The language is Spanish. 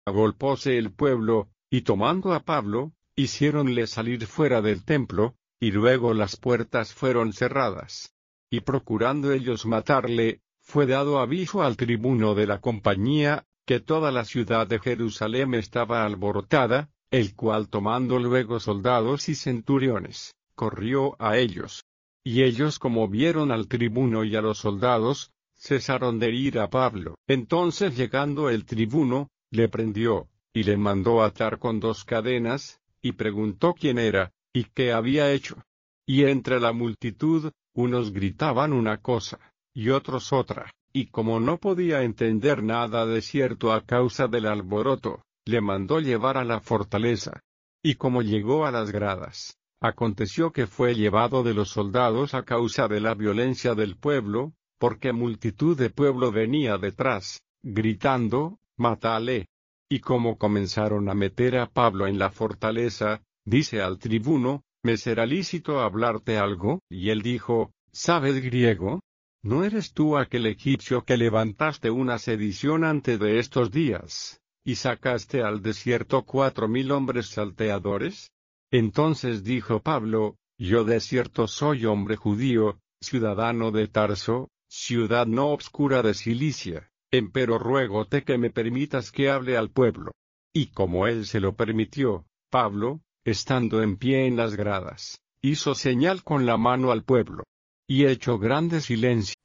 Agolpóse el pueblo, y tomando a Pablo, hiciéronle salir fuera del templo, y luego las puertas fueron cerradas. Y procurando ellos matarle, fue dado aviso al tribuno de la compañía, que toda la ciudad de Jerusalén estaba alborotada, el cual tomando luego soldados y centuriones, corrió a ellos. Y ellos como vieron al tribuno y a los soldados, cesaron de ir a Pablo. Entonces llegando el tribuno, le prendió, y le mandó atar con 2 cadenas, y preguntó quién era, y qué había hecho. Y entre la multitud, unos gritaban una cosa, y otros otra, y como no podía entender nada de cierto a causa del alboroto, le mandó llevar a la fortaleza. Y como llegó a las gradas, aconteció que fue llevado de los soldados a causa de la violencia del pueblo, porque multitud de pueblo venía detrás, gritando, «Mátale». Y como comenzaron a meter a Pablo en la fortaleza, dice al tribuno, «¿Me será lícito hablarte algo?» Y él dijo, «¿Sabes griego? ¿No eres tú aquel egipcio que levantaste una sedición antes de estos días, y sacaste al desierto 4000 hombres salteadores?» Entonces dijo Pablo, «Yo de cierto soy hombre judío, ciudadano de Tarso, ciudad no obscura de Cilicia, empero ruégote que me permitas que hable al pueblo». Y como él se lo permitió, Pablo, estando en pie en las gradas, hizo señal con la mano al pueblo. Y hecho grande silencio,